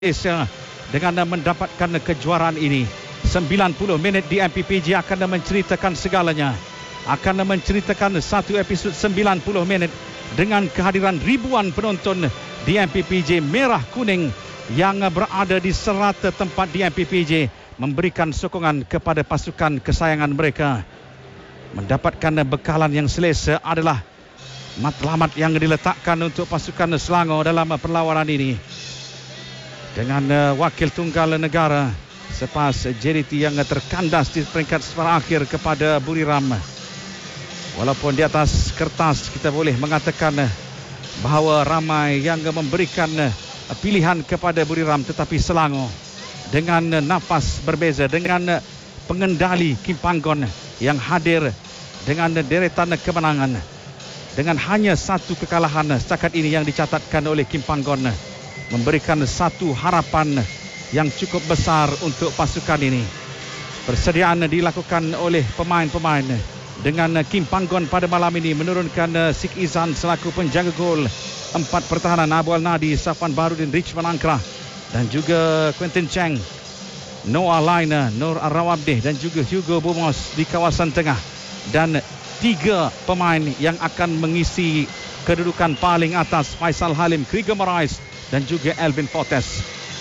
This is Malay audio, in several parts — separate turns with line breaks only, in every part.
Malaysia dengan mendapatkan kejuaraan ini. 90 minit di MPPJ akan menceritakan segalanya. Akan menceritakan satu episod 90 minit dengan kehadiran ribuan penonton di MPPJ Merah Kuning yang berada di serata tempat di MPPJ memberikan sokongan kepada pasukan kesayangan mereka. Mendapatkan bekalan yang selesa adalah matlamat yang diletakkan untuk pasukan Selangor dalam perlawanan ini. Dengan wakil tunggal negara selepas JDT yang terkandas di peringkat separuh akhir kepada Buriram. Walaupun di atas kertas kita boleh mengatakan bahawa ramai yang memberikan pilihan kepada Buriram, tetapi Selangor dengan nafas berbeza, dengan pengendali Kim Panggon yang hadir dengan deretan kemenangan, dengan hanya satu kekalahan setakat ini yang dicatatkan oleh Kim Panggon, memberikan satu harapan yang cukup besar untuk pasukan ini. Persediaan dilakukan oleh pemain-pemain dengan Kim Panggon pada malam ini menurunkan Sik Izan selaku penjaga gol. 4 pertahanan Abu Al-Nadi, Safwan Baharudin, Richman Angkrah dan juga Quentin Cheng, Noah Laina, Nur Ar-Rawabdeh dan juga Hugo Bumos di kawasan tengah. Dan 3 pemain yang akan mengisi kedudukan paling atas, Faisal Halim, Krieger Moraes dan juga Alvin Fortes.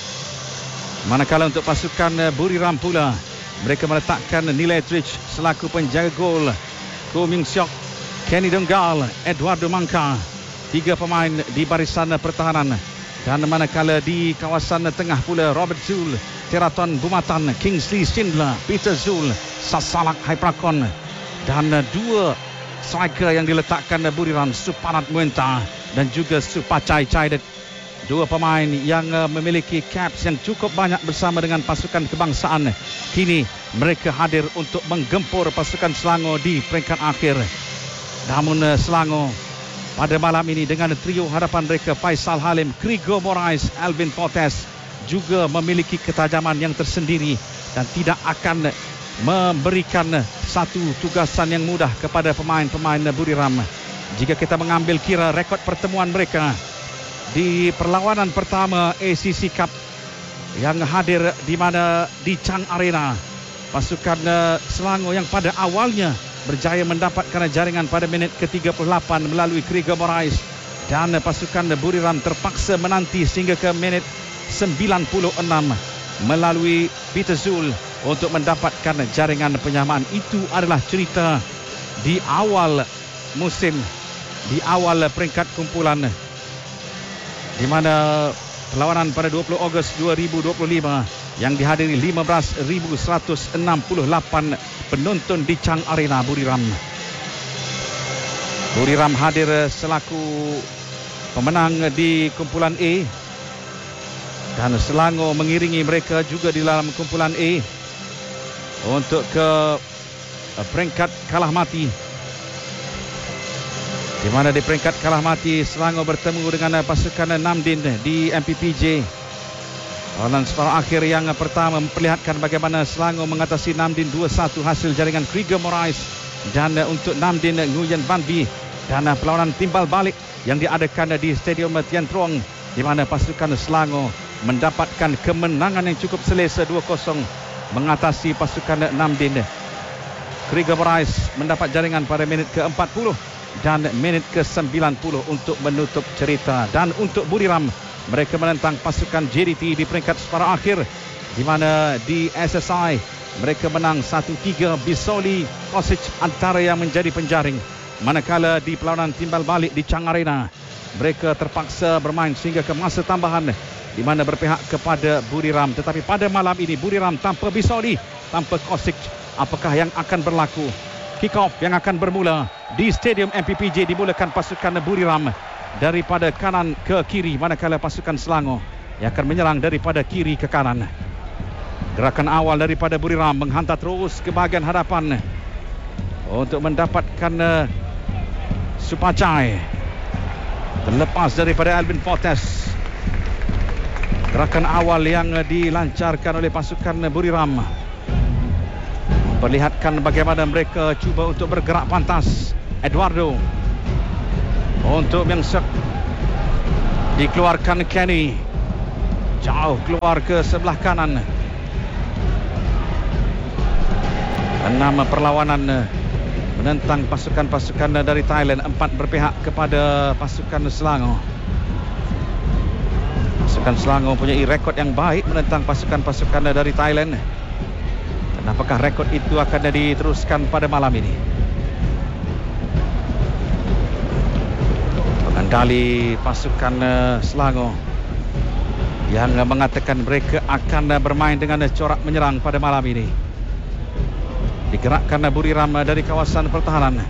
Manakala untuk pasukan Buriram pula, mereka meletakkan Nilai Trich selaku penjaga gol, Ko Ming Siok, Kenny Donggal, Eduardo Mangka. 3 pemain di barisan pertahanan. Dan manakala di kawasan tengah pula, Robert Zul, Teraton Bumatan, Kingsley Schindler, Peter Zul, Sasalak Haiprakon dan 2 striker yang diletakkan Buriram, Supanat Muenta dan juga Supachai Chaidet. 2 pemain yang memiliki caps yang cukup banyak bersama dengan pasukan kebangsaan. Kini mereka hadir untuk menggempur pasukan Selangor di peringkat akhir. Namun Selangor pada malam ini dengan trio hadapan mereka, Faisal Halim, Krieger Moraes, Alvin Fortes, juga memiliki ketajaman yang tersendiri dan tidak akan memberikan satu tugasan yang mudah kepada pemain-pemain Buriram. Jika kita mengambil kira rekod pertemuan mereka di perlawanan pertama ACC Cup yang hadir di mana di Chang Arena, pasukan Selangor yang pada awalnya berjaya mendapatkan jaringan pada minit ke-38 melalui Krieger Moraes, dan pasukan Buriram terpaksa menanti sehingga ke minit 96 melalui Peter Zul untuk mendapatkan jaringan penyamaan. Itu adalah cerita di awal musim, di awal peringkat kumpulan, di mana perlawanan pada 20 Ogos 2025 yang dihadiri 15,168 penonton di Chang Arena Buriram. Buriram hadir selaku pemenang di kumpulan A dan Selangor mengiringi mereka juga di dalam kumpulan A untuk ke peringkat kalah mati, di mana di peringkat kalah mati Selangor bertemu dengan pasukan Namdin di MPPJ. Perlawanan separuh akhir yang pertama memperlihatkan bagaimana Selangor mengatasi Namdin 2-1 hasil jaringan Krieger Moraes dan untuk Namdin Nguyen Van Bie, dan perlawanan timbal balik yang diadakan di Stadium Tian Truong di mana pasukan Selangor mendapatkan kemenangan yang cukup selesa 2-0 mengatasi pasukan Namdin. Krieger Moraes mendapat jaringan pada minit ke-40 dan minit ke-90 untuk menutup cerita. Dan untuk Buriram, mereka menentang pasukan JDT di peringkat separuh akhir di mana di SSI mereka menang 1-3. Bisoli Kosic antara yang menjadi penjaring. Manakala di perlawanan timbal balik di Chang Arena, mereka terpaksa bermain sehingga ke masa tambahan di mana berpihak kepada Buriram. Tetapi pada malam ini Buriram tanpa Bisoli, tanpa Kosic. Apakah yang akan berlaku? Kick-off yang akan bermula di Stadium MPPJ dimulakan pasukan Buriram daripada kanan ke kiri, manakala pasukan Selangor yang akan menyerang daripada kiri ke kanan. Gerakan awal daripada Buriram menghantar terus ke bahagian hadapan untuk mendapatkan Supachai, terlepas daripada Alvin Fortes. Gerakan awal yang dilancarkan oleh pasukan Buriram memperlihatkan bagaimana mereka cuba untuk bergerak pantas. Eduardo untuk Myengsek, dikeluarkan Kenny, Jauh keluar ke sebelah kanan. 6 perlawanan menentang pasukan-pasukan dari Thailand. 4 berpihak kepada pasukan Selangor. Pasukan Selangor mempunyai rekod yang baik menentang pasukan-pasukan dari Thailand. Dan apakah rekod itu akan diteruskan pada malam ini? Pengendali pasukan Selangor yang mengatakan mereka akan bermain dengan corak menyerang pada malam ini. Digerakkan Buriram dari kawasan pertahanan.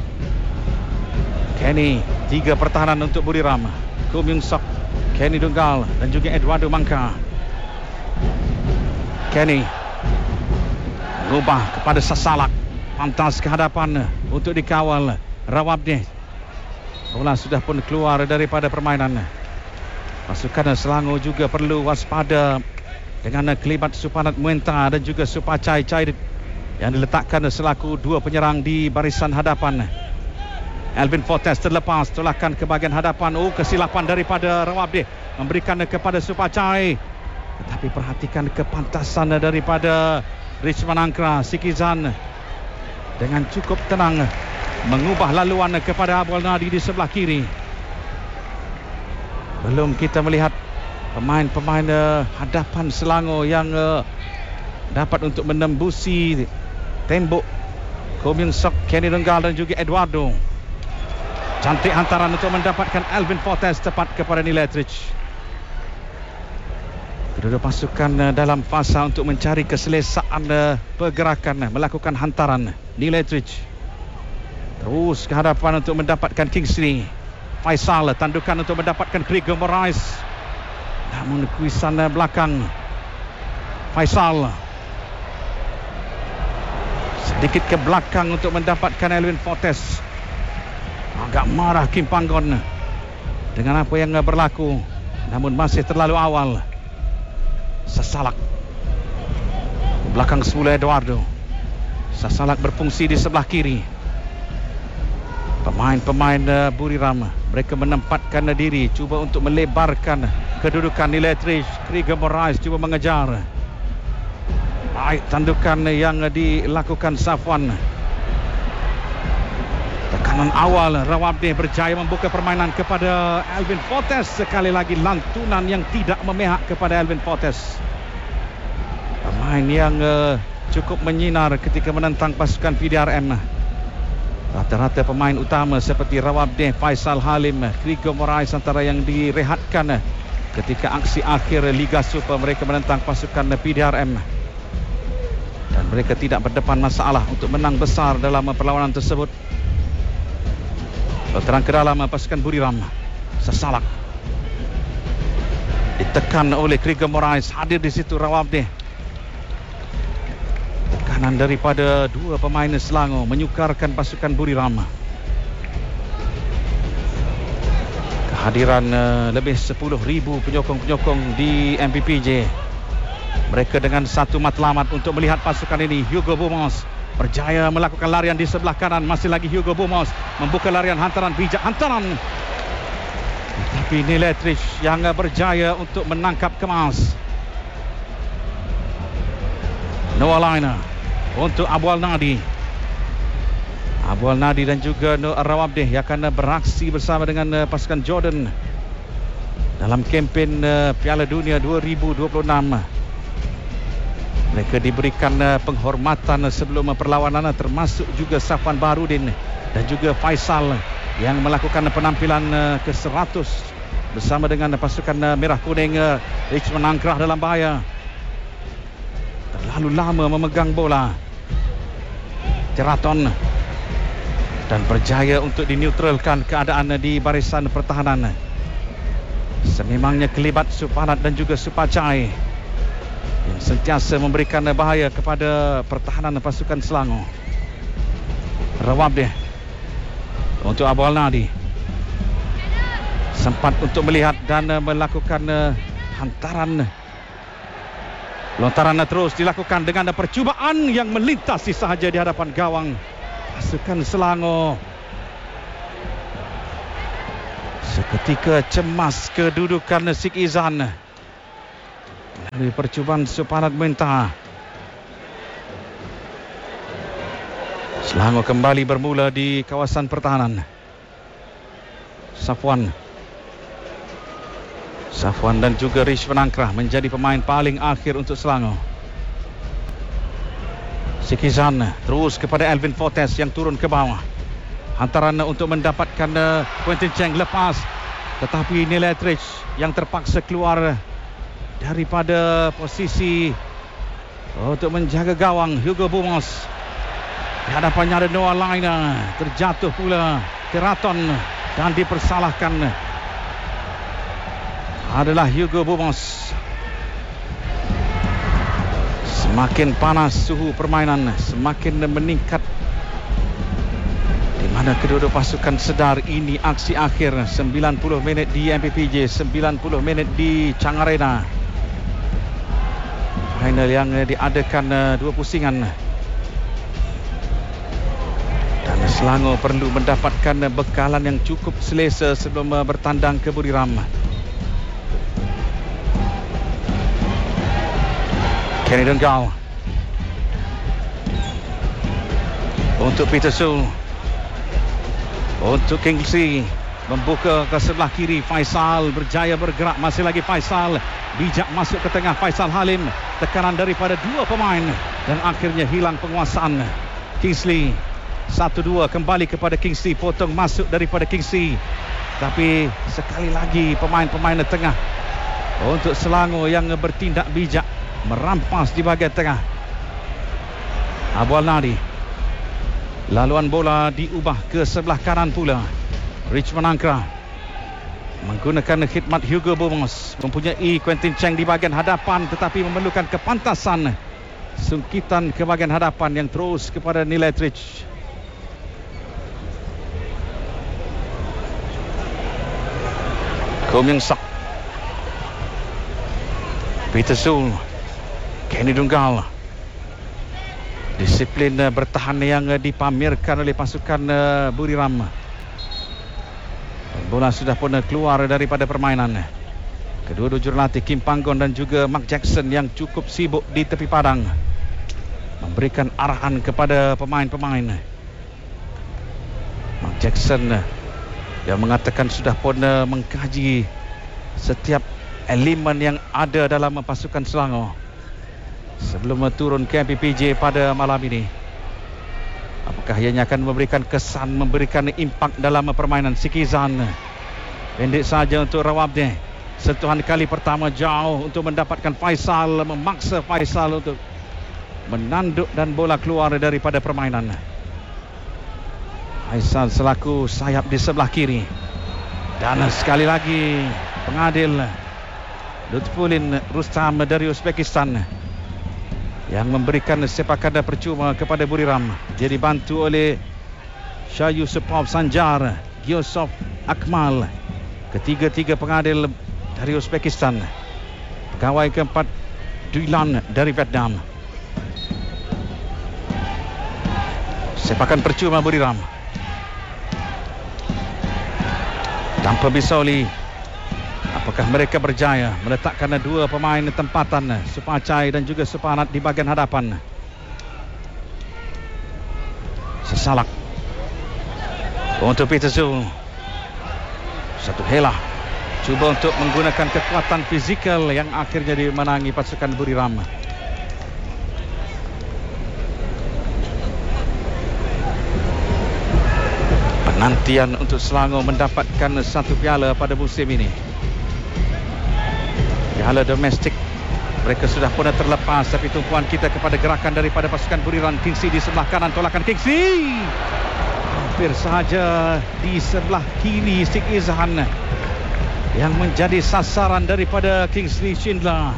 Kenny, 3 pertahanan untuk Buriram. Koh Myung Sok, Kenny Dunggal dan juga Eduardo Mangka. Kenny mengubah kepada Sasalak, pantas ke hadapan untuk dikawal Rawabdeh. Bola sudah pun keluar daripada permainan. Pasukan Selangor juga perlu waspada dengan kelibat Supanat Muenta dan juga Supachai Chairit yang diletakkan selaku 2 penyerang di barisan hadapan. Alvin Fortes terlepas, tolakan ke bahagian hadapan. Kesilapan daripada Rawabdeh memberikan kepada Supachai. Tetapi perhatikan kepantasan daripada Richman Angkra. Sikizan dengan cukup tenang mengubah laluan kepada Abwal Nadi di sebelah kiri. Belum kita melihat pemain-pemain hadapan Selangor yang dapat untuk menembusi tembok. Koh Myung Sok, Kenny Dunggal dan juga Eduardo. Cantik hantaran untuk mendapatkan Alvin Fortes tepat kepada Niletrich. Kedua pasukan dalam fasa untuk mencari keselesaan pergerakan, melakukan hantaran. Niletrich terus ke hadapan untuk mendapatkan Kingsley. Faisal tandukan untuk mendapatkan Grigor Moraes. Namun kuisan belakang Faisal sedikit ke belakang untuk mendapatkan Alvin Fortes. Agak marah Kim Panggon dengan apa yang berlaku, namun masih terlalu awal. Sasalak belakang semula Eduardo. Sasalak berfungsi di sebelah kiri. Pemain-pemain Buriram mereka menempatkan diri, cuba untuk melebarkan kedudukan Niletrich. Grigor Moraes cuba mengejar. Baik tandukan yang dilakukan Safwan. Tekanan awal, Rawabdeh berjaya membuka permainan kepada Alvin Fortes. Sekali lagi lantunan yang tidak memihak kepada Alvin Fortes. Pemain yang cukup menyinar ketika menentang pasukan PDRM. Rata-rata pemain utama seperti Rawabdeh, Faisal Halim, Grigor Moraes antara yang direhatkan ketika aksi akhir Liga Super mereka menentang pasukan PDRM. Dan mereka tidak berdepan masalah untuk menang besar dalam perlawanan tersebut. Terang ke dalam pasukan Buriram. Sasalak ditekan oleh Grigor Moraes. Hadir di situ Rawabdeh. Tekanan daripada 2 pemain Selangor menyukarkan pasukan Buriram. Kehadiran lebih 10,000 penyokong-penyokong di MPPJ. Mereka dengan satu matlamat untuk melihat pasukan ini. Hugo Bomos berjaya melakukan larian di sebelah kanan. Masih lagi Hugo Bomos membuka larian hantaran, bijak hantaran. Tapi Niletrich yang berjaya untuk menangkap kemas. Noah Liner untuk Abwal Nadi. Abwal Nadi dan juga Rawabdeh yang akan beraksi bersama dengan pasukan Jordan dalam kempen Piala Dunia 2026. Mereka diberikan penghormatan sebelum perlawanan, termasuk juga Safwan Baharudin dan juga Faisal yang melakukan penampilan ke-100 bersama dengan pasukan Merah Kuning. Richman Angkrah dalam bahaya. Terlalu lama memegang bola. Jeraton dan berjaya untuk dineutralkan keadaan di barisan pertahanan. Sememangnya kelibat Supanat dan juga Supachai yang sentiasa memberikan bahaya kepada pertahanan pasukan Selangor. Rawabdeh untuk Abwal Nadi. Sempat untuk melihat dan melakukan hantaran. Lontaran terus dilakukan dengan percubaan yang melintasi sahaja di hadapan gawang pasukan Selangor. Seketika cemas kedudukan Sikizan. Di percubaan Supanat Mentah. Selangor kembali bermula di kawasan pertahanan. Safwan dan juga Rishwan Angkrah menjadi pemain paling akhir untuk Selangor. Sikizan terus kepada Alvin Fortes yang turun ke bawah. Hantaran untuk mendapatkan Quentin Cheng lepas, tetapi Niletrich yang terpaksa keluar daripada posisi untuk menjaga gawang. Hugo Bumos di hadapannya ada Noah Laina, terjatuh pula Keraton dan dipersalahkan adalah Hugo Bumos. Semakin panas suhu permainan, semakin meningkat, di mana kedua-dua pasukan sedar ini aksi akhir. 90 minit di MPPJ, 90 minit di Chang Arena. Final yang diadakan dua pusingan. Dan Selangor perlu mendapatkan bekalan yang cukup selesa sebelum bertandang ke Buriram. Kenny Dunggal untuk Peter Sul, untuk Kingsley membuka ke sebelah kiri. Faisal berjaya bergerak, masih lagi Faisal bijak masuk ke tengah. Faisal Halim, tekanan daripada dua pemain dan akhirnya hilang penguasaan. Kingsley 1-2 kembali kepada Kingsley, potong masuk daripada Kingsley, tapi sekali lagi pemain-pemain tengah untuk Selangor yang bertindak bijak merampas di bahagian tengah. Abu Al-Nadi, laluan bola diubah ke sebelah kanan pula. Richmond Angkrah menggunakan khidmat Hugo Bumos, mempunyai Quentin Cheng di bahagian hadapan, tetapi memerlukan kepantasan. Sungkitan ke bahagian hadapan yang terus kepada Niletrich. Koh Myung Sok, Peter Sul, Kenny Dunggal. Disiplin bertahan yang dipamerkan oleh pasukan Buriram. Bola sudah pun keluar daripada permainan. Kedua-dua jurulatih Kim Panggon dan juga Mark Jackson yang cukup sibuk di tepi padang memberikan arahan kepada pemain-pemain. Mark Jackson yang mengatakan sudah pun mengkaji setiap elemen yang ada dalam pasukan Selangor sebelum turun ke MPPJ pada malam ini. Apakah ianya akan memberikan kesan, memberikan impak dalam permainan? Sikizan pendek saja untuk Rawabdeh. Sentuhan kali pertama jauh untuk mendapatkan Faisal, memaksa Faisal untuk menanduk dan bola keluar daripada permainan. Faisal selaku sayap di sebelah kiri. Dan sekali lagi pengadil Lutfulin Rustam dari Uzbekistan yang memberikan sepakan percuma kepada Buriram. Dia dibantu oleh Shah Yusupov Sanjar, Giosov Akmal, ketiga-tiga pengadil dari Uzbekistan. Pegawai keempat Duilan dari Vietnam. Sepakan percuma Buriram. Tanpa Bisauli, apakah mereka berjaya meletakkan dua pemain tempatan, Supacai dan juga Supanat di bahagian hadapan? Sesalak untuk Peter Zul. Satu helah cuba untuk menggunakan kekuatan fizikal yang akhirnya dimenangi pasukan Buriram. Penantian untuk Selangor mendapatkan satu piala pada musim ini, piala domestik. Mereka sudah pun terlepas, tapi tumpuan kita kepada gerakan daripada pasukan Buriram. Kingsley di sebelah kanan, tolakan Kingsley hampir saja di sebelah kiri. Sik Izhan yang menjadi sasaran daripada Kingsley Schindler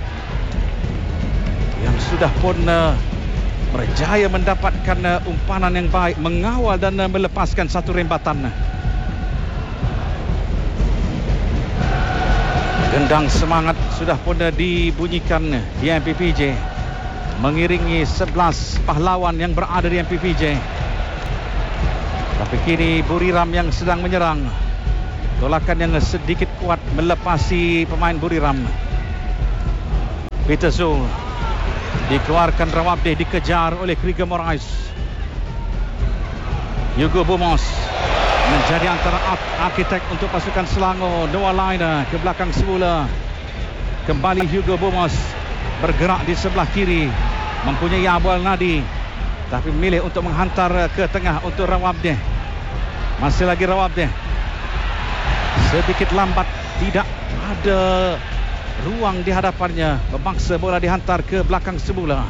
yang sudah pun berjaya mendapatkan umpanan yang baik, mengawal dan melepaskan satu rembatan. Gendang semangat sudah pun dibunyikan di MPPJ, mengiringi 11 pahlawan yang berada di MPPJ. Tapi kini Buriram yang sedang menyerang. Tolakan yang sedikit kuat melepasi pemain Buriram. Peter Zul. Dikeluarkan Rawabdeh, dikejar oleh Krieger Moraes. Hugo Boumans menjadi antara arkitek untuk pasukan Selangor. Noah Liner ke belakang semula. Kembali Hugo Boumans bergerak di sebelah kiri, mempunyai Abu Al-Nadi, tapi memilih untuk menghantar ke tengah untuk Rawabdeh. Masih lagi Rawabdeh, sedikit lambat, tidak ada ruang di hadapannya, memaksa bola dihantar ke belakang semula.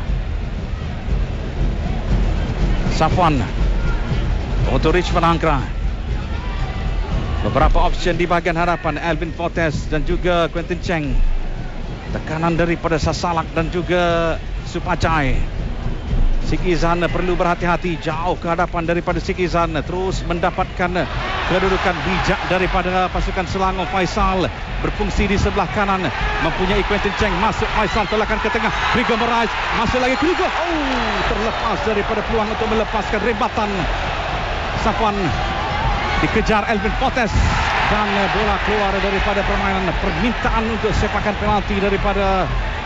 Safwan untuk Richmond Angkra. Beberapa option di bahagian hadapan, Alvin Fortes dan juga Quentin Cheng. Tekanan daripada Sasalak dan juga Supachai. Sikizan perlu berhati-hati, jauh ke hadapan daripada Sikizan, terus mendapatkan kedudukan bijak daripada pasukan Selangor. Faisal berfungsi di sebelah kanan, mempunyai Quentin Cheng. Masuk Faisal, tolakan ke tengah, Krieger Moraes, masuk lagi Krieger. Terlepas daripada peluang untuk melepaskan rebatan. Safwan dikejar Alvin Fortes dan bola keluar daripada permainan. Permintaan untuk sepakan penalti daripada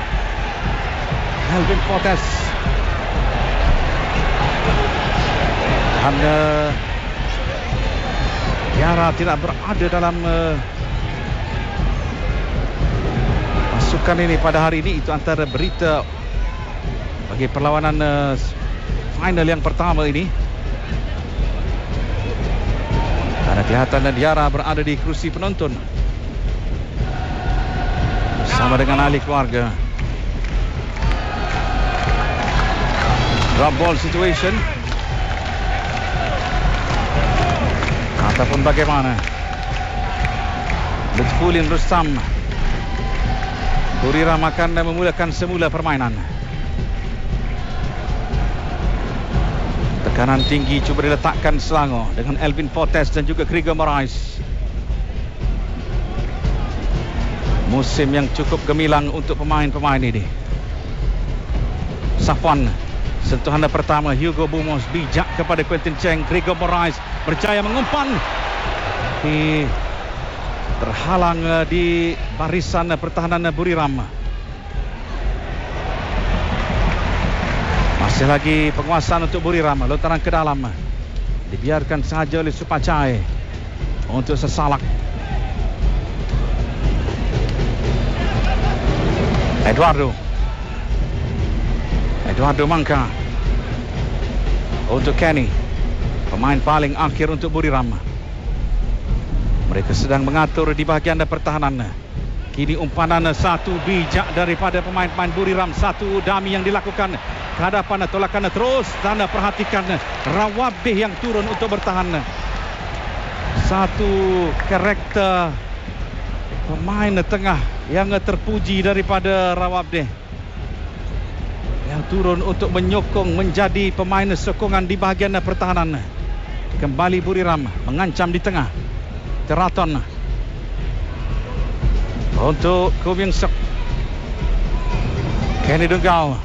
Alvin Fortes. Dan Yara tidak berada dalam pasukan ini pada hari ini. Itu antara berita bagi perlawanan final yang pertama ini. Karena kelihatan Yara berada di kerusi penonton bersama dengan ahli keluarga. Drop ball situation. Ataupun bagaimana, Lutfulin Rustam, Buriram akan memulakan semula permainan. Tekanan tinggi cuba diletakkan Selangor dengan Alvin Fortes dan juga Krieger Moraes. Musim yang cukup gemilang untuk pemain-pemain ini. Safwan, sentuhan pertama Hugo Boumans bijak kepada Quentin Cheng. Krieger Moraes berjaya mengumpan, tapi terhalang di barisan pertahanan Buriram. Masih lagi penguasaan untuk Buriram. Lontaran ke dalam dibiarkan sahaja oleh Supachai untuk Sasalak. Eduardo Mangka untuk Kenny, pemain paling akhir untuk Buriram. Mereka sedang mengatur di bahagian pertahanan. Kini umpanan satu bijak daripada pemain-pemain Buriram. Satu dummy yang dilakukan ke hadapan, tolakan terus, dan perhatikan Rawabdeh yang turun untuk bertahan. Satu karakter pemain tengah yang terpuji daripada Rawabdeh, yang turun untuk menyokong, menjadi pemain sokongan di bahagian pertahanan. Kembali Buriram mengancam di tengah. Teraton untuk Koh Sok. Kenny Dungal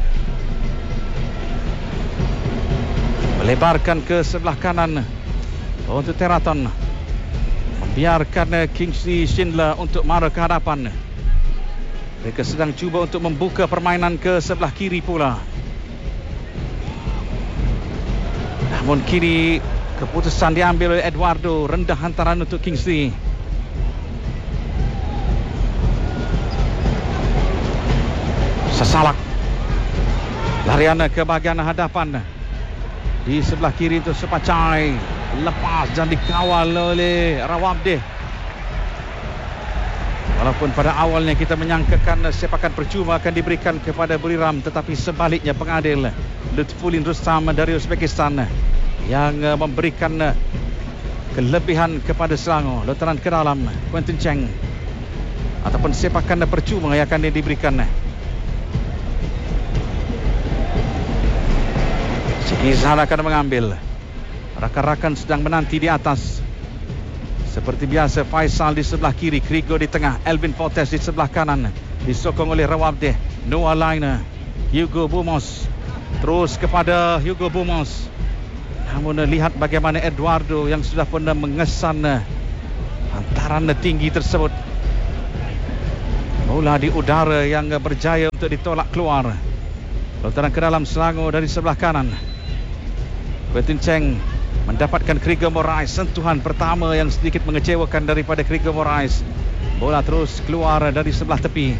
melebarkan ke sebelah kanan untuk Teraton, membiarkan Kingsley Schindler untuk marah ke hadapan. Mereka sedang cuba untuk membuka permainan ke sebelah kiri pula. Namun kini keputusan diambil oleh Eduardo, rendah hantaran untuk Kingsley. Sasalak, larian ke bahagian hadapan di sebelah kiri untuk Supachai, lepas dan dikawal oleh Rawabdeh. Walaupun pada awalnya kita menyangkakan sepakan percuma akan diberikan kepada Buriram, tetapi sebaliknya pengadil Lutfulin Rustam dari Uzbekistan yang memberikan kelebihan kepada Selangor. Lontaran ke dalam, Quentin Cheng, ataupun sepakan percuma yang akan diberikan. Sikizan akan mengambil. Rakan-rakan sedang menanti di atas. Seperti biasa, Faisal di sebelah kiri, Krieger di tengah, Alvin Fortes di sebelah kanan, disokong oleh Rawabdeh, Noah Liner, Hugo Boumans, terus kepada Hugo Boumans. Namun lihat bagaimana Eduardo yang sudah pernah mengesan hantaran tinggi tersebut. Bola di udara yang berjaya untuk ditolak keluar. Lontaran ke dalam Selangor dari sebelah kanan. Quentin Cheng mendapatkan Krieger Moraes. Sentuhan pertama yang sedikit mengecewakan daripada Krieger Moraes. Bola terus keluar dari sebelah tepi.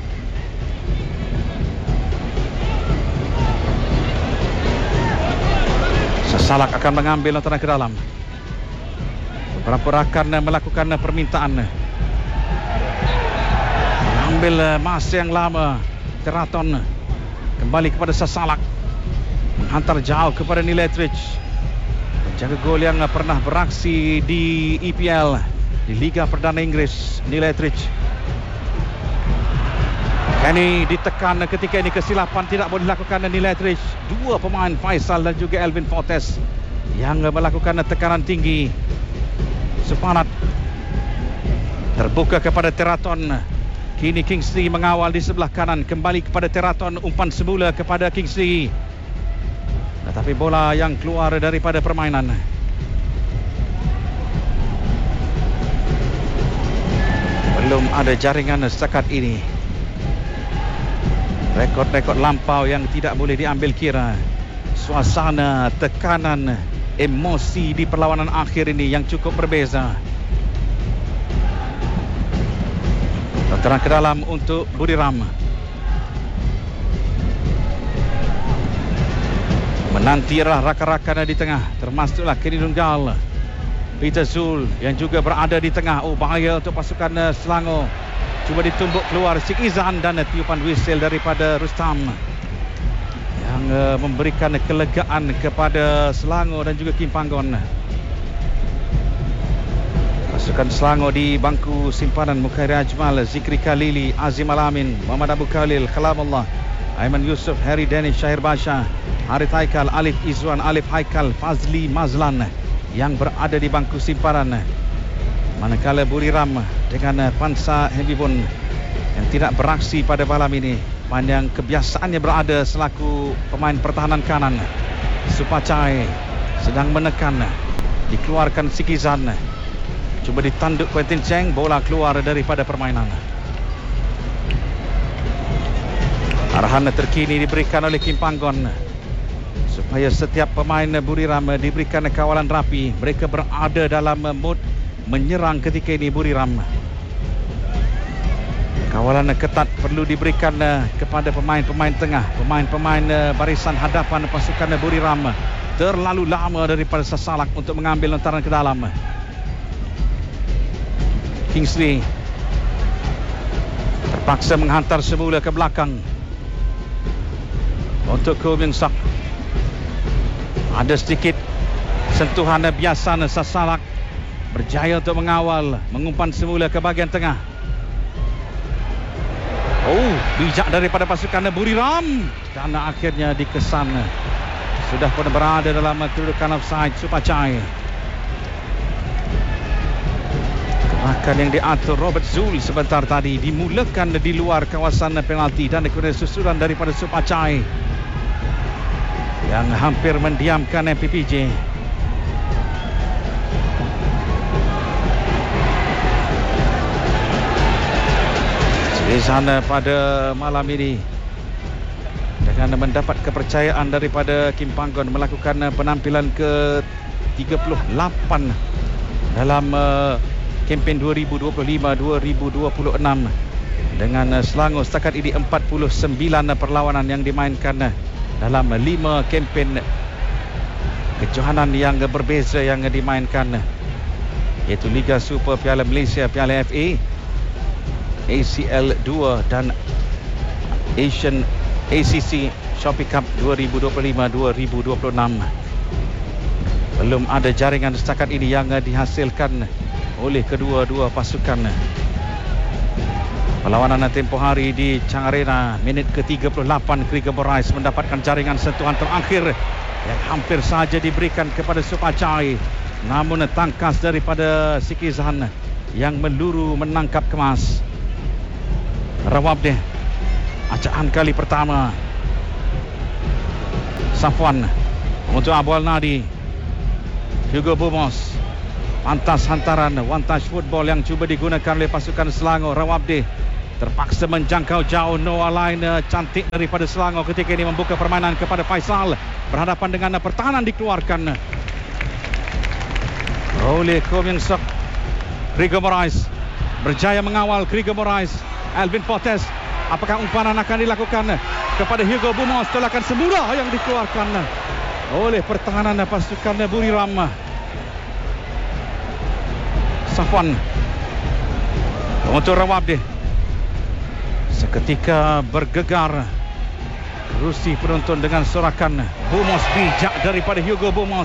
Sasalak akan mengambil lontaran ke dalam. Beberapa rakan melakukan permintaan. Mengambil masa yang lama. Teraton kembali kepada Sasalak. Menghantar jauh kepada Neil Etheridge. Penjaga gol yang pernah beraksi di EPL, di Liga Perdana Inggris, Neil Etheridge. Kenny ditekan ketika ini, kesilapan tidak boleh dilakukan Neil Etheridge. Dua pemain, Faisal dan juga Elvin Fortes, yang melakukan tekanan tinggi. Supanat terbuka kepada Teraton. Kini Kingsley mengawal di sebelah kanan. Kembali kepada Teraton. Umpan semula kepada Kingsley. Tetapi bola yang keluar daripada permainan. Belum ada jaringan setakat ini. Rekod-rekod lampau yang tidak boleh diambil kira. Suasana, tekanan, emosi di perlawanan akhir ini yang cukup berbeza. Lontaran ke dalam untuk Buriram. Menantilah rakan-rakan di tengah, termasuklah Kenny Lungal, Peter Zul yang juga berada di tengah. Oh, bahaya untuk pasukan Selangor. Cuba ditumbuk keluar Sik Izan dan tiupan whistle daripada Rustam yang memberikan kelegaan kepada Selangor dan juga Kim Panggon. Pasukan Selangor di bangku simpanan: Mukhairi Ajmal, Zikri Khalili, Azim Alamin, Muhammad Abu Khalil, Kalamullah, Aiman Yusof, Harry Danish, Syahir Basha, Harith Haikal, Alif Izwan, Alif Haikal, Fazli Mazlan yang berada di bangku simpanan. Manakala Buriram dengan Pansa Habibun yang tidak beraksi pada malam ini, pemain yang kebiasaannya berada selaku pemain pertahanan kanan. Supacai sedang menekan, dikeluarkan Sikizan. Cuba ditanduk Quentin Cheng, bola keluar daripada permainan. Arahan terkini diberikan oleh Kim Panggon supaya setiap pemain Buriram diberikan kawalan rapi. Mereka berada dalam mood menyerang ketika ini. Buriram, kawalan ketat perlu diberikan kepada pemain-pemain tengah, pemain-pemain barisan hadapan pasukan Buriram. Terlalu lama daripada Sasalak untuk mengambil lontaran ke dalam. Kingsley terpaksa menghantar semula ke belakang untuk Koh Min Sak. Ada sedikit sentuhan biasa. Sasalak berjaya untuk mengawal, mengumpan semula ke bahagian tengah. Oh, bijak daripada pasukan Buriram, dan akhirnya dikesan. Sudah pun berada dalam kedudukan offside Supacai. Gerakan yang diatur Robert Zul sebentar tadi dimulakan di luar kawasan penalti dan kemudian susulan daripada Supacai yang hampir mendiamkan MPPJ. Di sana pada malam ini dengan mendapat kepercayaan daripada Kim Panggon melakukan penampilan ke-38 dalam kempen 2025-2026 dengan Selangor setakat ini 49 perlawanan yang dimainkan dalam 5 kempen kejohanan yang berbeza yang dimainkan, iaitu Liga Super, Piala Malaysia, Piala FA, ACL 2 dan Asian ACC Shopee Cup 2025-2026. Belum ada jaringan setakat ini yang dihasilkan oleh kedua-dua pasukan. Perlawanan tempoh hari di Chang Arena, minit ke-38, Krieger Moraes mendapatkan jaringan sentuhan terakhir yang hampir saja diberikan kepada Supacai, namun tangkas daripada Sikizan yang meluru menangkap kemas. Rawabdeh, acaan kali pertama. Safwan untuk Abu Al-Nadi, Hugo Bumos. Pantas hantaran one touch football yang cuba digunakan oleh pasukan Selangor. Rawabdeh terpaksa menjangkau jauh. Noah Line cantik daripada Selangor ketika ini membuka permainan kepada Faisal. Berhadapan dengan pertahanan dikeluarkan oleh Koh Ming Sok. Gregor Moraes berjaya mengawal. Gregor Moraes, Alvin Fortes, apakah umpanan akan dilakukan kepada Hugo Bumos? Tolakan semula yang dikeluarkan oleh pertahanan pasukan Buriram. Safwan untuk Rawabdi, seketika bergegar kerusi penonton dengan sorakan. Bumos bijak daripada Hugo Bumos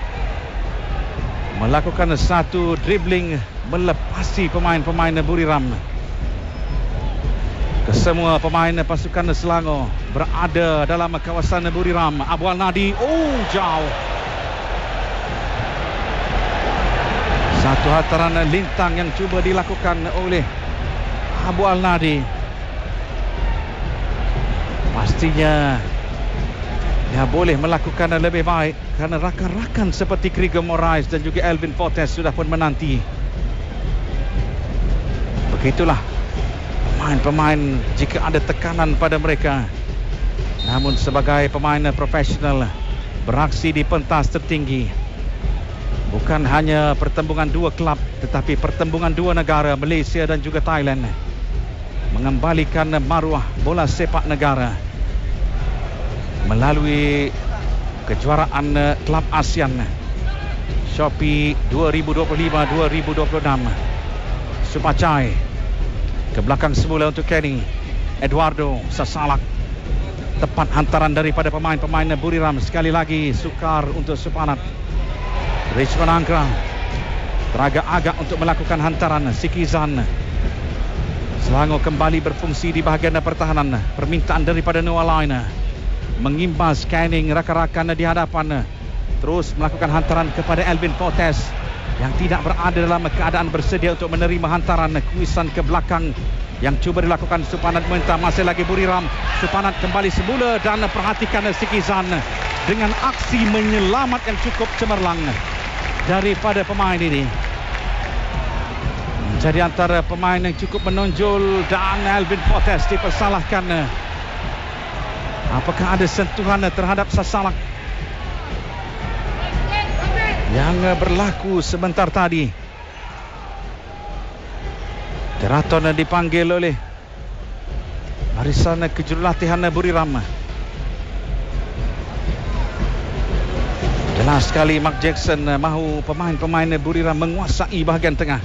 melakukan satu dribbling melepasi pemain-pemain Buriram. Kesemua pemain pasukan Selangor berada dalam kawasan Buriram. Abu Al-Nadi, jauh. Satu hantaran lintang yang cuba dilakukan oleh Abu Al-Nadi. Pastinya dia boleh melakukan lebih baik kerana rakan-rakan seperti Gregor Moraes dan juga Alvin Fortes sudah pun menanti. Begitulah pemain-pemain jika ada tekanan pada mereka. Namun sebagai pemain profesional beraksi di pentas tertinggi, bukan hanya pertembungan dua klub tetapi pertembungan dua negara, Malaysia dan juga Thailand, mengembalikan maruah bola sepak negara melalui kejuaraan klub ASEAN Shopee 2025-2026. Supachai ke belakang semula untuk Kenny. Eduardo Sasalak, tepat hantaran daripada pemain-pemain Buriram. Sekali lagi sukar untuk Supanat. Richmond Anggra teragak-agak untuk melakukan hantaran. Sikizan. Selangor kembali berfungsi di bahagian pertahanan. Permintaan daripada Noah Line mengimbas scanning rakan-rakan di hadapan. Terus melakukan hantaran kepada Alvin Fortes yang tidak berada dalam keadaan bersedia untuk menerima hantaran. Kuisan ke belakang yang cuba dilakukan Supanat Muenta. Masih lagi Buriram. Supanat kembali semula dan perhatikan Sikizan dengan aksi menyelamat yang cukup cemerlang daripada pemain ini. Jadi antara pemain yang cukup menonjol dan Alvin Fortes dipersalahkan. Apakah ada sentuhan terhadap Sasalak yang berlaku sebentar tadi? Teraton dipanggil oleh barisan kejurulatihan Buriram. Jelas sekali Mark Jackson mahu pemain-pemain Buriram menguasai bahagian tengah.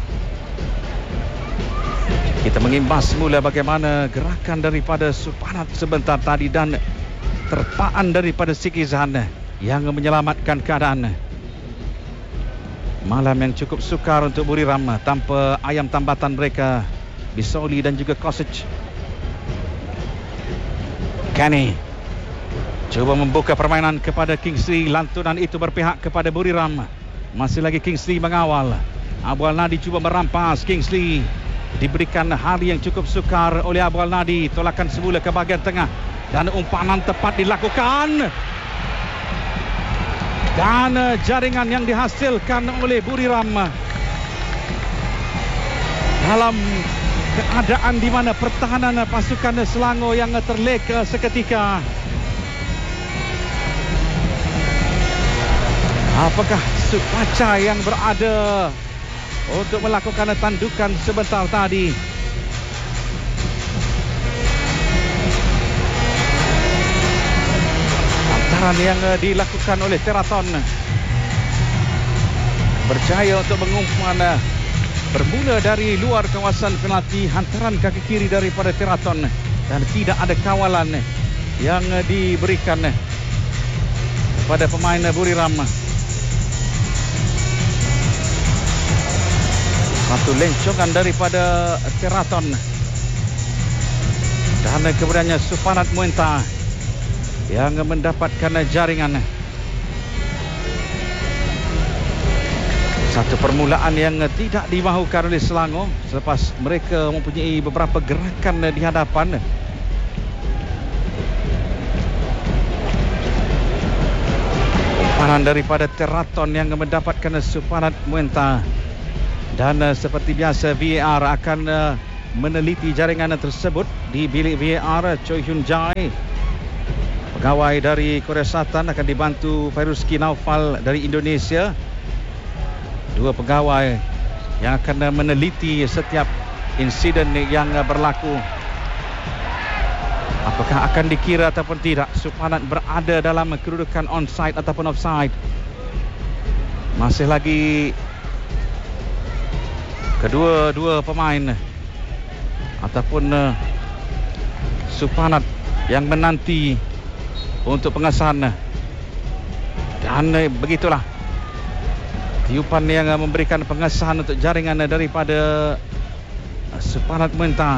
Kita mengimbas semula bagaimana gerakan daripada Supanat sebentar tadi dan terpaan daripada Sikizan yang menyelamatkan keadaan. Malam yang cukup sukar untuk Buriram tanpa ayam tambatan mereka, Bisoli dan juga Kosic. Kenny cuba membuka permainan kepada Kingsley. Lantunan itu berpihak kepada Buriram. Masih lagi Kingsley mengawal. Abu Al-Nadi cuba merampas. Kingsley diberikan hari yang cukup sukar oleh Abu Al-Nadi. Tolakan semula ke bahagian tengah dan umpanan tepat dilakukan. Dan jaringan yang dihasilkan oleh Buriram dalam keadaan di mana pertahanan pasukan Selangor yang terleka seketika. Apakah Supaca yang berada untuk melakukan tandukan sebentar tadi? Hantaran yang dilakukan oleh Teraton berjaya untuk mengumpan bermula dari luar kawasan penalti. Hantaran kaki kiri daripada Teraton dan tidak ada kawalan yang diberikan kepada pemain Buriram. Satu lencongan daripada Teraton dan kemudiannya Supanat Muenta yang mendapatkan jaringan. Satu permulaan yang tidak dimahukan oleh Selangor selepas mereka mempunyai beberapa gerakan di hadapan. Umpanan daripada Teraton yang mendapatkan Supanat Muenta. Dan seperti biasa VAR akan meneliti jaringan tersebut di bilik VAR. Choi Hyun Jae, pegawai dari Korea Selatan, akan dibantu Fairuski Naufal dari Indonesia. Dua pegawai yang akan meneliti setiap insiden yang berlaku. Apakah akan dikira ataupun tidak Supanat berada dalam kedudukan onside ataupun offside? Masih lagi kedua-dua pemain ataupun Supanat yang menanti untuk pengesahan. Dan begitulah tiupan yang memberikan pengesahan untuk jaringan daripada Supanat Muenta.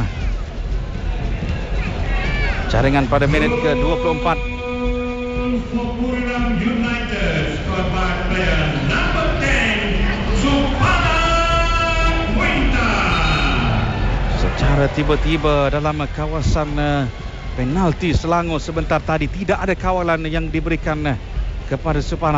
Jaringan pada minit ke-24.
Buriram United, scored by player number 10, Supanat Muenta.
Secara tiba-tiba dalam kawasan penalti Selangor sebentar tadi, tidak ada kawalan yang diberikan kepada Supanat.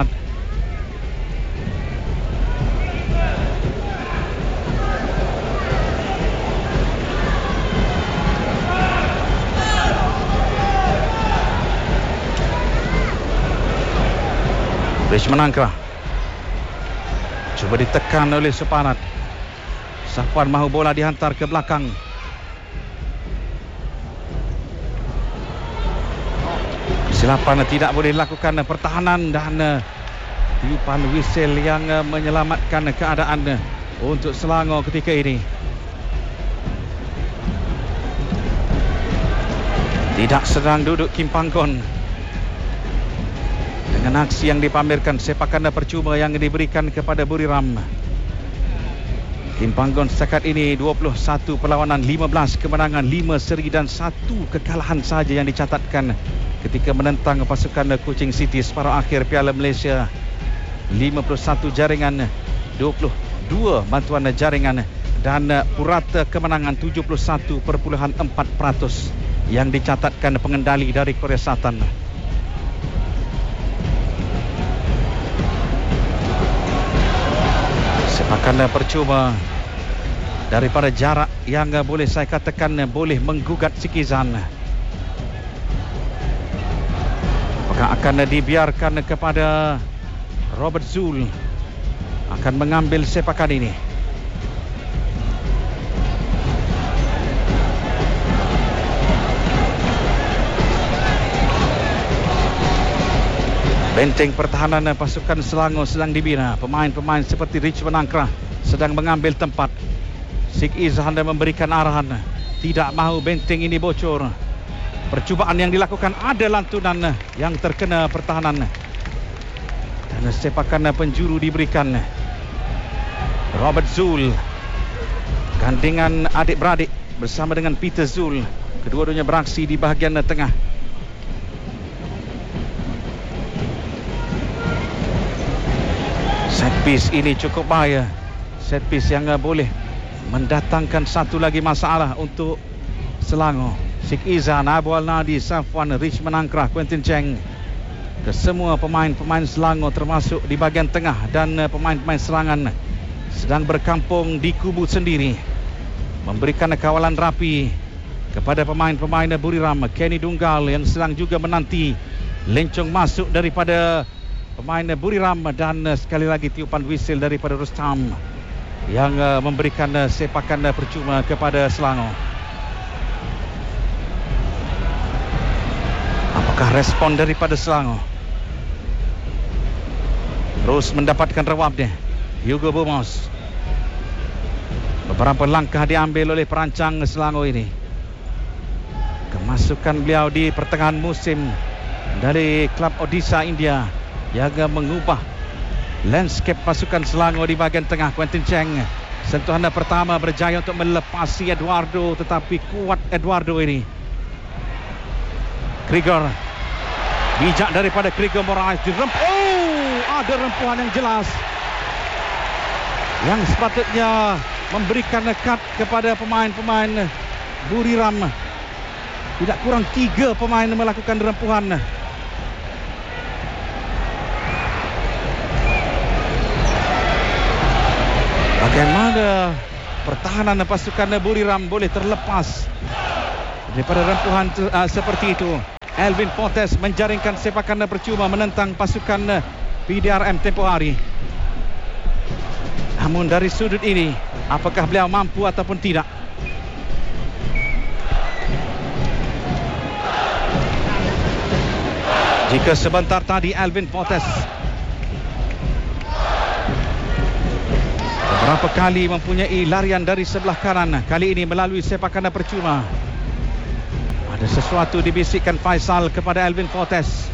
Rich Menangkrah cuba ditekan oleh Supanat. Safwan mahu bola dihantar ke belakang. Kesilapan tidak boleh dilakukan pertahanan dan tiupan whistle yang menyelamatkan keadaan untuk Selangor ketika ini. Tidak sedang duduk Kim Panggon dengan aksi yang dipamerkan sepakan percuma yang diberikan kepada Buriram. Kim Panggon setakat ini 21 perlawanan, 15 kemenangan, 5 seri dan 1 kekalahan saja yang dicatatkan ketika menentang pasukan Kuching City separuh akhir Piala Malaysia. 51 jaringan, 22 bantuan jaringan dan purata kemenangan 71.4% yang dicatatkan pengendali dari Korea Selatan. Sepakan percuma daripada jarak yang boleh saya katakan boleh menggugat Sikizan. Apakah akan dibiarkan kepada Robert Zul akan mengambil sepakan ini? Benteng pertahanan pasukan Selangor sedang dibina. Pemain-pemain seperti Rich Menangkrah sedang mengambil tempat. Sik Izhan memberikan arahan, tidak mahu benteng ini bocor. Percubaan yang dilakukan, ada lantunan yang terkena pertahanan. Dan sepakan penjuru diberikan. Robert Zul gandingan adik-beradik bersama dengan Peter Zul. Kedua-duanya beraksi di bahagian tengah. Set piece ini cukup bahaya. Set piece yang boleh mendatangkan satu lagi masalah untuk Selangor. Sik Izhan, Abu Al-Nadi, Safwan, Rich Menangkrah, Quentin Cheng. Kesemua pemain-pemain Selangor termasuk di bahagian tengah dan pemain-pemain serangan sedang berkampung di kubu sendiri, memberikan kawalan rapi kepada pemain-pemain Buriram. Kenny Dunggal yang sedang juga menanti lencong masuk daripada pemain Buriram dan sekali lagi tiupan whistle daripada Rustam yang memberikan sepakan percuma kepada Selangor. Apakah respon daripada Selangor? Terus mendapatkan rawabnya Hugo Bomos. Beberapa langkah diambil oleh perancang Selangor ini. Kemasukan beliau di pertengahan musim dari klub Odisha India yang mengubah landscape pasukan Selangor di bahagian tengah. Quentin Cheng, sentuhan pertama berjaya untuk melepasi Eduardo, tetapi kuat Eduardo ini. Krieger, bijak daripada Krieger Moraes. Ada rempuhan yang jelas yang sepatutnya memberikan kad kepada pemain-pemain Buriram. Tidak kurang 3 pemain melakukan rempuhan. Bagaimana pertahanan pasukan Buriram boleh terlepas daripada rempuhan seperti itu. Alvin Fortes menjaringkan sepakan percuma menentang pasukan PDRM tempoh hari. Namun dari sudut ini, apakah beliau mampu ataupun tidak? Jika sebentar tadi Alvin Fortes beberapa kali mempunyai larian dari sebelah kanan, kali ini melalui sepakan percuma. Ada sesuatu dibisikkan Faisal kepada Alvin Fortes.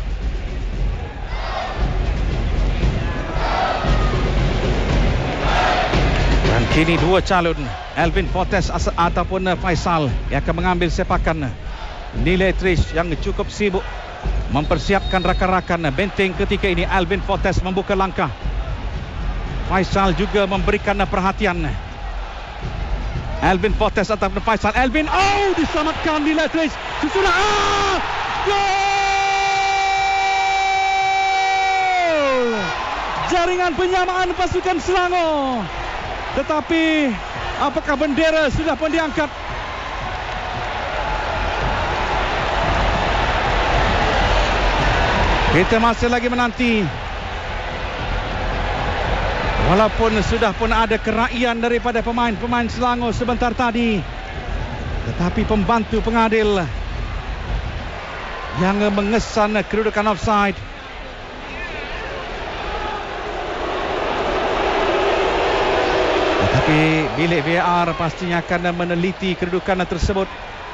Dan kini dua calon, Alvin Fortes ataupun Faisal, yang akan mengambil sepakan. Neil Etheridge yang cukup sibuk mempersiapkan rakan-rakan. Benteng ketika ini Alvin Fortes membuka langkah. Faisal juga memberikan perhatian. Alvin Fortes ataupun Faisal. Alvin, diselamatkan Neil Etheridge. Susulan, gol! Jaringan penyamaan pasukan Selangor. Tetapi apakah bendera sudah pun diangkat? Kita masih lagi menanti. Walaupun sudah pun ada keraian daripada pemain-pemain Selangor sebentar tadi, tetapi pembantu pengadil yang mengesan kedudukan offside. Tetapi bilik VAR pastinya akan meneliti kedudukan tersebut.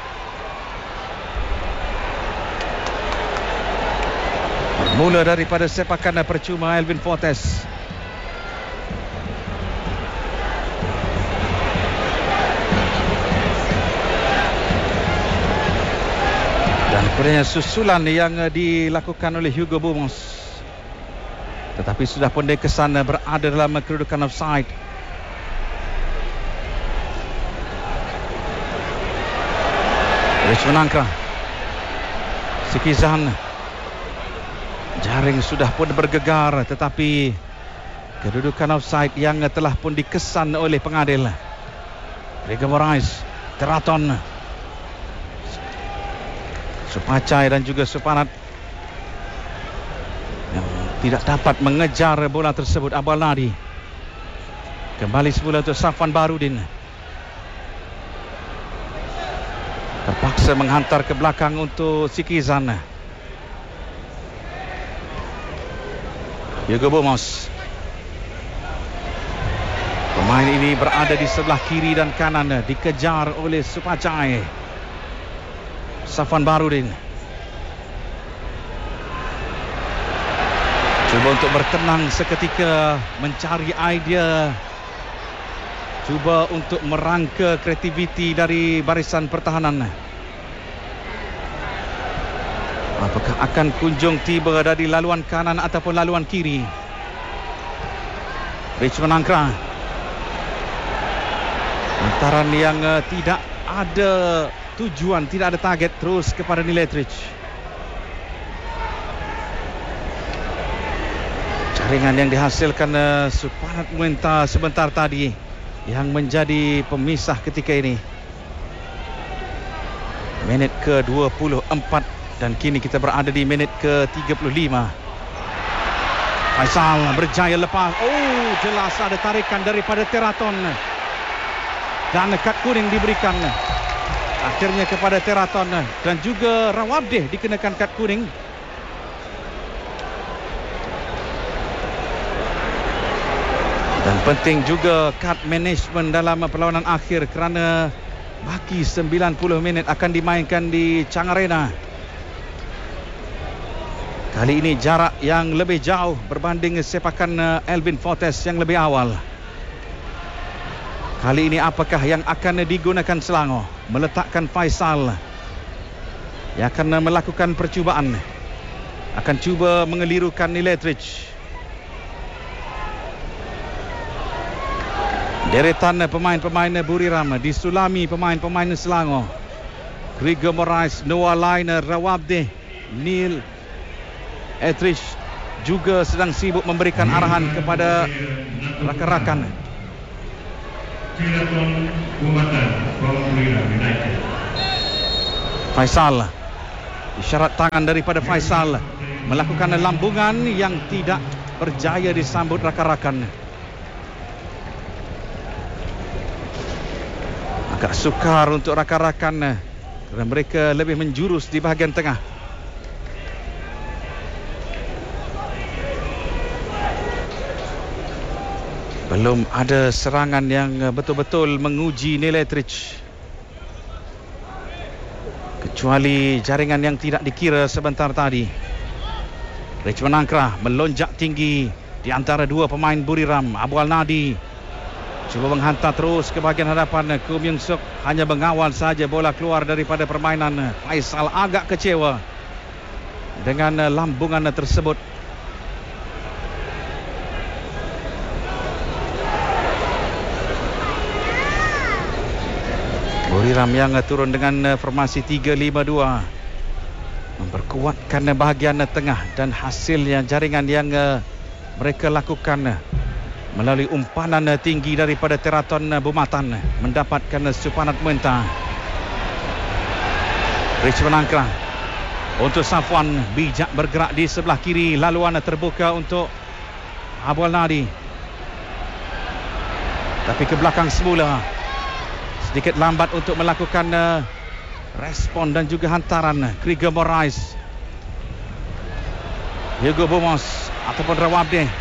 Bermula daripada sepakan percuma Alvin Fortes. Dan kemudian susulan yang dilakukan oleh Hugo Bumos. Tetapi sudah pun dikesan berada dalam kedudukan offside. Rich menangkah. Sikizan. Jaring sudah pun bergegar, tetapi kedudukan offside yang telah pun dikesan oleh pengadil. Rigo Moraes, Teraton, Supacai dan juga Supanat yang tidak dapat mengejar bola tersebut. Abal Nadi kembali semula untuk Safwan Barudin. Terpaksa menghantar ke belakang untuk Sikizan. Hugo Bumos. Pemain ini berada di sebelah kiri dan kanan, dikejar oleh Supacai. Safwan Barudin cuba untuk bertenang seketika, mencari idea, cuba untuk merangka kreativiti dari barisan pertahanan. Apakah akan kunjung tiba dari laluan kanan ataupun laluan kiri? Rich menangkah. Hantaran yang tidak ada tujuan, tidak ada target, terus kepada Neil Etheridge. Jaringan yang dihasilkan Supanat Muenta sebentar tadi yang menjadi pemisah ketika ini. Minit ke-24. Dan kini kita berada di minit ke-35. Faisal berjaya lepas. Jelas ada tarikan daripada Teraton. Dan kad kuning diberikan akhirnya kepada Teraton. Dan juga Rawabdeh dikenakan kad kuning. Dan penting juga kad management dalam perlawanan akhir, kerana baki 90 minit akan dimainkan di Chang Arena. Kali ini jarak yang lebih jauh berbanding sepakan Alvin Fortes yang lebih awal. Kali ini apakah yang akan digunakan Selangor? Meletakkan Faisal yang akan melakukan percubaan. Akan cuba mengelirukan Neil Etheridge. Deretan pemain-pemain Buriram disulami pemain-pemain Selangor. Rigo Moraes, Noah Liner, Rawabdeh, Neil Etheridge juga sedang sibuk memberikan arahan kepada rakan-rakan.
Silaton Umatan from Buriram United.
Faisal, isyarat tangan daripada Faisal, melakukan lambungan yang tidak berjaya disambut rakan-rakan. Agak sukar untuk rakan-rakan kerana mereka lebih menjurus di bahagian tengah. Belum ada serangan yang betul-betul menguji nilai Trich, kecuali jaringan yang tidak dikira sebentar tadi. Trich menangkrah, melonjak tinggi di antara dua pemain Buriram. Abu Al-Nadi cuba menghantar terus ke bahagian hadapan. Kum Yung Suk hanya mengawal saja bola keluar daripada permainan. Faisal agak kecewa dengan lambungan tersebut. Buriram yang turun dengan formasi 3-5-2, memperkuatkan bahagian tengah, dan hasilnya jaringan yang mereka lakukan melalui umpanan tinggi daripada Teraton Bumatan mendapatkan Supanat mentah. Rich menangkrah untuk Safwan, bijak bergerak di sebelah kiri, laluan terbuka untuk Abu Al-Nadi, tapi ke belakang semula. Sedikit lambat untuk melakukan respon dan juga hantaran. Krieger Moraes, Hugo Bomos ataupun Rawabdeh.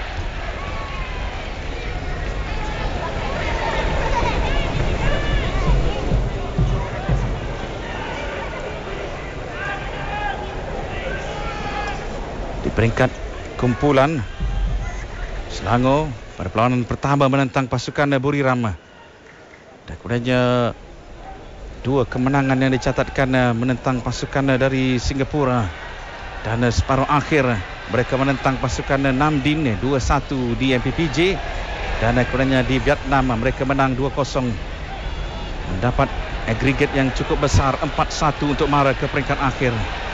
Di peringkat kumpulan, Selangor pada perlawanan pertama menentang pasukan Buriram, dan kemudiannya dua kemenangan yang dicatatkan menentang pasukan dari Singapura, dan separuh akhir mereka menentang pasukan Nam Dinh 2-1 di MPPJ, dan kemudiannya di Vietnam mereka menang 2-0, mendapat agregat yang cukup besar 4-1 untuk mara ke peringkat akhir.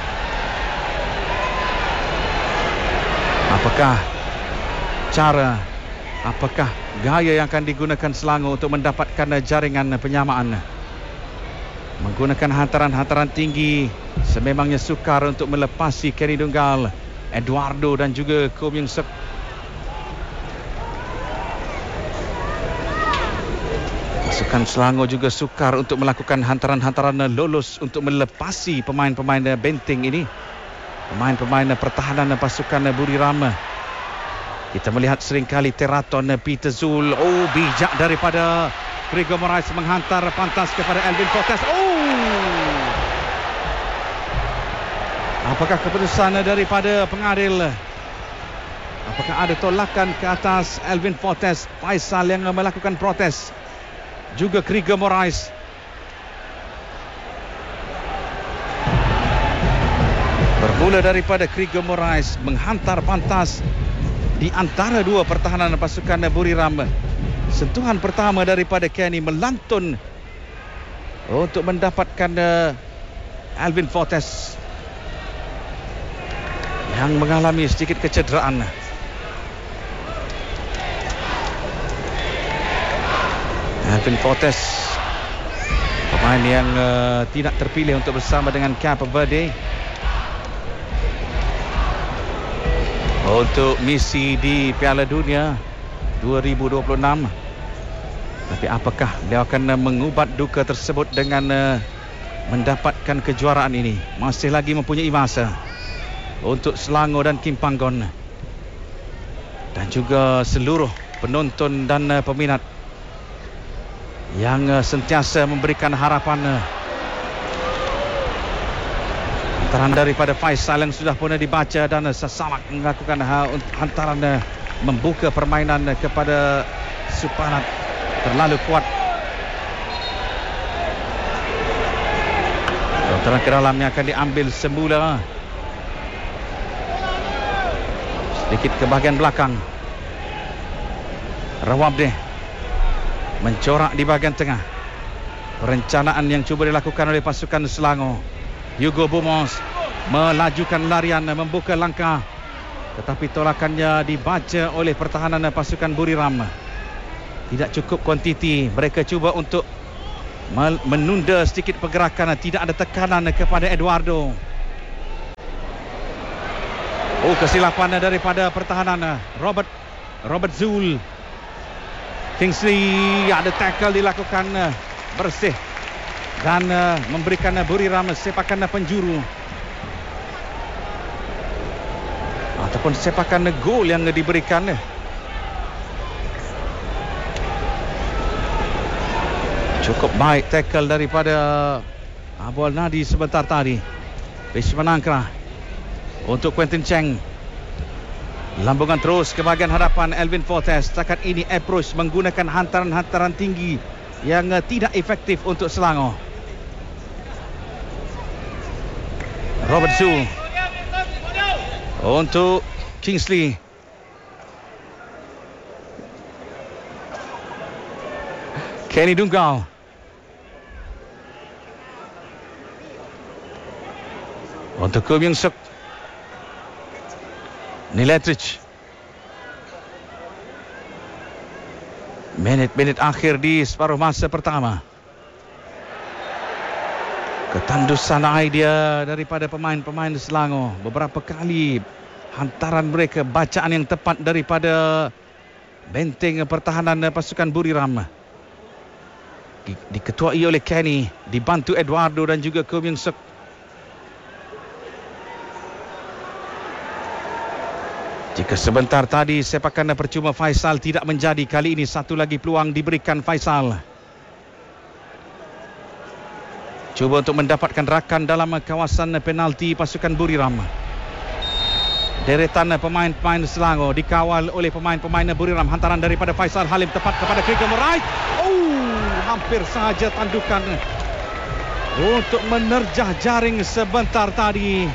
Apakah cara, apakah gaya yang akan digunakan Selangor untuk mendapatkan jaringan penyamaan? Menggunakan hantaran-hantaran tinggi, sememangnya sukar untuk melepasi Kenny Dunggal, Eduardo dan juga Kum Yung Suk. Pasukan Selangor juga sukar untuk melakukan hantaran-hantaran lolos untuk melepasi pemain-pemain benteng ini, pemain-pemain pertahanan pasukan Buriram. Kita melihat seringkali Teraton Peter Zul. Oh, bijak daripada Krieger Moraes menghantar pantas kepada Alvin Fortes. Oh, apakah keputusan daripada pengadil? Apakah ada tolakan ke atas Alvin Fortes? Faisal yang melakukan protes, juga Krieger Moraes. Bermula daripada Krieger Moraes menghantar pantas di antara dua pertahanan pasukan Buriram. Sentuhan pertama daripada Kenny melantun untuk mendapatkan Alvin Fortes yang mengalami sedikit kecederaan. Alvin Fortes, pemain yang tidak terpilih untuk bersama dengan Cape Verde untuk misi di Piala Dunia 2026. Tapi apakah beliau akan mengubat duka tersebut dengan mendapatkan kejuaraan ini? Masih lagi mempunyai masa untuk Selangor dan Kim Panggon, dan juga seluruh penonton dan peminat yang sentiasa memberikan harapan. Hantaran daripada Faisal yang sudah pun dibaca, dan Sasamak melakukan hantaran membuka permainan kepada Supanat. Terlalu kuat. Hantaran ke dalam yang akan diambil semula. Sedikit ke bahagian belakang. Rawabdeh mencorak di bahagian tengah. Perencanaan yang cuba dilakukan oleh pasukan Selangor. Hugo Bomos melajukan larian, membuka langkah, tetapi tolakannya dibaca oleh pertahanan pasukan Buriram. Tidak cukup kuantiti. Mereka cuba untuk menunda sedikit pergerakan. Tidak ada tekanan kepada Eduardo. Kesilapan daripada pertahanan Robert Zul. Kingsley, ada tackle dilakukan bersih dan memberikan Buriram sepakan penjuru ataupun sepakan gol yang diberikan. Cukup baik tackle daripada Abu Al-Nadi sebentar tadi. Bishman Angkra untuk Quentin Cheng. Lambungan terus ke bahagian hadapan Elvin Fortes. Setakat ini approach menggunakan hantaran-hantaran tinggi yang tidak efektif untuk Selangor. Robert Zul untuk Kingsley. Kenny Dungal. Untuk Ko Myung Suk. Niletrich. Minit-minit akhir di separuh masa pertama. Ketandusan idea daripada pemain-pemain Selangor. Beberapa kali hantaran mereka, bacaan yang tepat daripada benteng pertahanan pasukan Buriram. Diketuai oleh Kenny, dibantu Eduardo dan juga Ko Myung Suk. Jika sebentar tadi sepakan percuma Faisal tidak menjadi, kali ini satu lagi peluang diberikan Faisal. Cuba untuk mendapatkan rakan dalam kawasan penalti pasukan Buriram. Deretan pemain-pemain Selangor dikawal oleh pemain-pemain Buriram. Hantaran daripada Faisal Halim tepat kepada Krieger Moraes. Hampir sahaja tandukan untuk menerjah jaring sebentar tadi.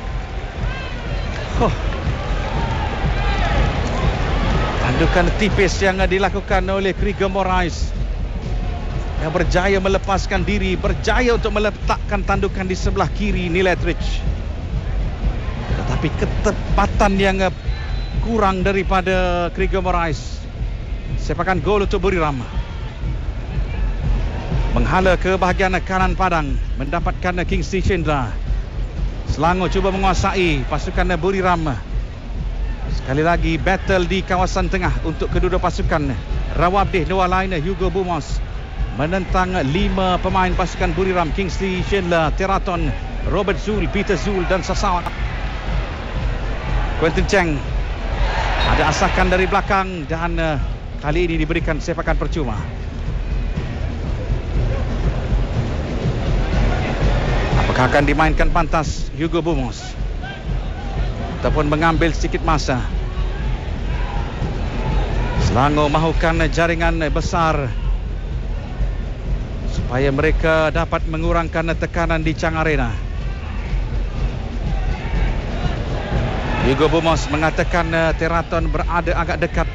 Tandukan tipis yang dilakukan oleh Krieger Moraes, yang berjaya melepaskan diri, berjaya untuk meletakkan tandukan di sebelah kiri Niletrich. Tetapi ketepatan yang kurang daripada Krieger Moraes. Sepakan gol untuk Buriram. Menghala ke bahagian kanan padang, mendapatkan Kingsley Chendra. Selangor cuba menguasai pasukan Buriram. Sekali lagi battle di kawasan tengah untuk kedua-dua pasukan. Rawabdeh, Noah Lainer, Hugo Bumos menentang 5 pemain pasukan Buriram. Kingsley Chendra, Teraton, Robert Zul, Peter Zul dan Sasawa. Quentin Cheng ada asakan dari belakang dan kali ini diberikan sepakan percuma. Apakah akan dimainkan pantas Hugo Bumos ataupun mengambil sedikit masa? Selangor mahukan jaringan besar supaya mereka dapat mengurangkan tekanan di Chang Arena. Hugo Bumos mengatakan Teraton berada agak dekat.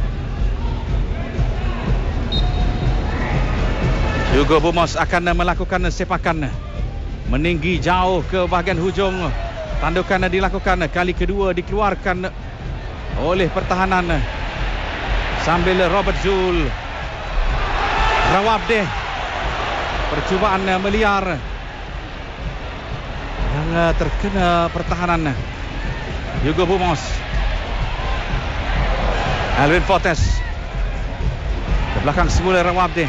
Hugo Bumos akan melakukan sepakan meninggi jauh ke bahagian hujung. Tandukan dilakukan, kali kedua dikeluarkan oleh pertahanan sambil Robert Zul. Rawabdeh, percubaan meliar yang terkena pertahanan Hugo Bumos. Elvin Fortes ke belakang semula Rawabdeh.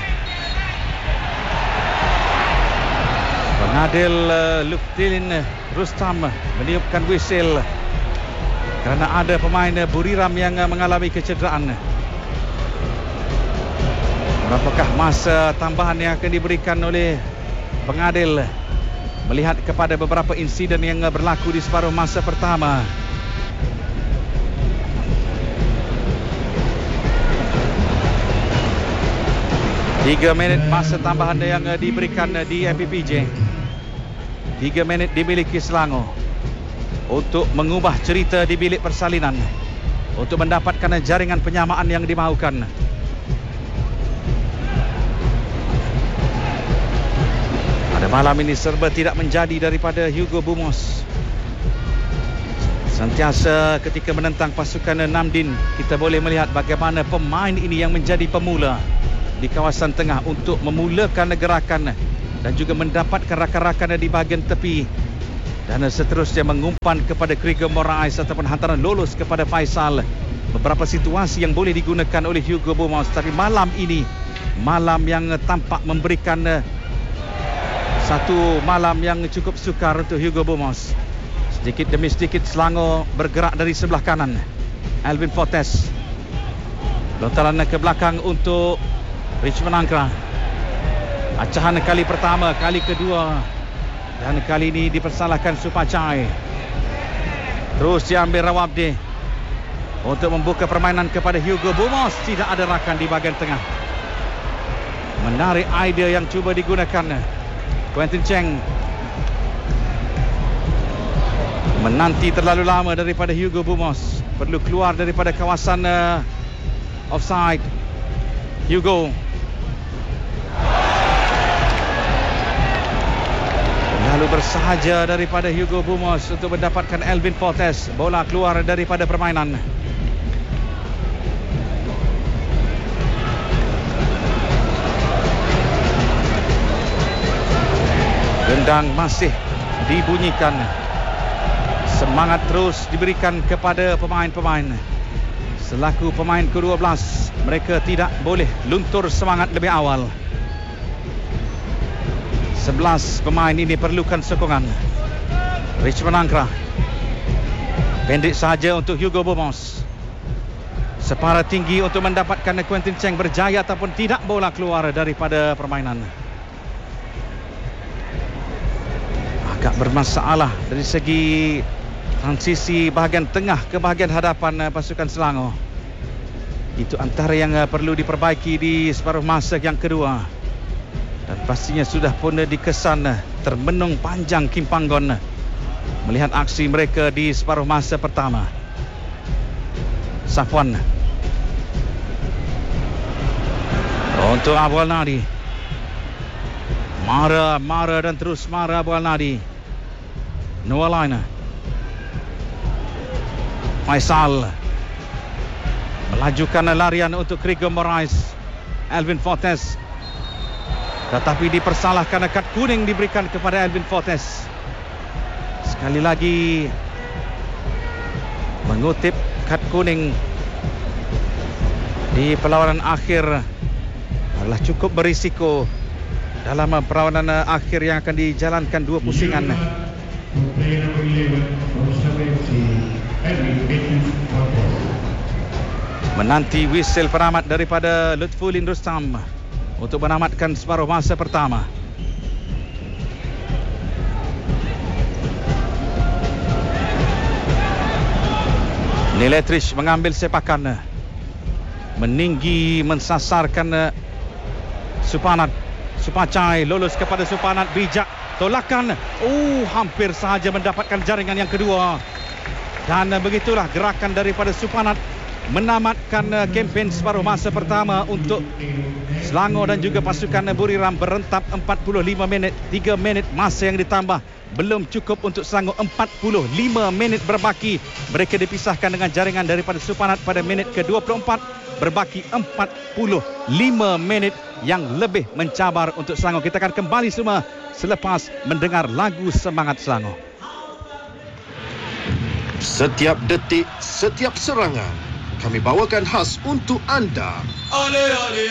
Pengadil Luftin Rustam meniupkan whistle kerana ada pemain Buriram yang mengalami kecederaan. Berapakah masa tambahan yang akan diberikan oleh pengadil melihat kepada beberapa insiden yang berlaku di separuh masa pertama? Tiga minit masa tambahan yang diberikan di MPPJ. 3 minit dimiliki Selangor untuk mengubah cerita di bilik persalinan, untuk mendapatkan jaringan penyamaan yang dimahukan. Pada malam ini serba tidak menjadi daripada Hugo Bumos. Sentiasa ketika menentang pasukan Namdin, kita boleh melihat bagaimana pemain ini yang menjadi pemula di kawasan tengah untuk memulakan gerakan dan juga mendapatkan rakan-rakan di bahagian tepi, dan seterusnya mengumpan kepada Gregor Moraes ataupun hantaran lolos kepada Faisal. Beberapa situasi yang boleh digunakan oleh Hugo Bomas, tapi malam ini malam yang tampak memberikan satu malam yang cukup sukar untuk Hugo Bomas. Sedikit demi sedikit Selangor bergerak dari sebelah kanan. Alvin Fortes, lontaran ke belakang untuk Richmond Angkra. Acahan kali pertama, kali kedua, dan kali ini dipersalahkan Supachai. Terus diambil Rawabdi untuk membuka permainan kepada Hugo Bomas. Tidak ada rakan di bahagian tengah. Menarik idea yang cuba digunakan Quentin Cheng. Menanti terlalu lama daripada Hugo Bomas. Perlu keluar daripada kawasan offside. Hugo lalu bersahaja daripada Hugo Bomas untuk mendapatkan Alvin Fortes. Bola keluar daripada permainan. Gendang masih dibunyikan. Semangat terus diberikan kepada pemain-pemain. Selaku pemain ke-12, mereka tidak boleh luntur semangat lebih awal. 11 pemain ini perlukan sokongan. Richmond Angkra. Pendek sahaja untuk Hugo Bomas. Separa tinggi untuk mendapatkan Quentin Cheng. Berjaya ataupun tidak, bola keluar daripada permainan. Agak bermasalah dari segi transisi bahagian tengah ke bahagian hadapan pasukan Selangor. Itu antara yang perlu diperbaiki di separuh masa yang kedua. Dan pastinya sudah pun dikesan termenung panjang Kim Panggon melihat aksi mereka di separuh masa pertama. Safwan untuk Abu Al-Nadi. Mara dan terus mara Abu Al-Nadi. Noah Liner. Faisal melajukan larian untuk Gregor Moraes. Alvin Fortes, tetapi dipersalahkan. Kad kuning diberikan kepada Alvin Fortes. Sekali lagi mengutip kad kuning di perlawanan akhir adalah cukup berisiko dalam perlawanan akhir yang akan dijalankan dua pusingan. Menanti whistle penamat daripada Lutfuddin Rustam untuk menamatkan separuh masa pertama. Niletrich mengambil sepakan, meninggi mensasarkan Supanat. Supachai lolos kepada Supanat, bijak tolakan. Hampir sahaja mendapatkan jaringan yang kedua. Dan begitulah gerakan daripada Supanat menamatkan kempen separuh masa pertama untuk Selangor dan juga pasukan Buriram. Berentap 45 minit, 3 minit masa yang ditambah belum cukup untuk Selangor. 45 minit berbaki. Mereka dipisahkan dengan jaringan daripada Supanat pada minit ke-24. Berbaki 45 minit yang lebih mencabar untuk Selangor. Kita akan kembali semua selepas mendengar lagu Semangat Selangor.
Setiap detik, setiap serangan kami bawakan khas untuk anda.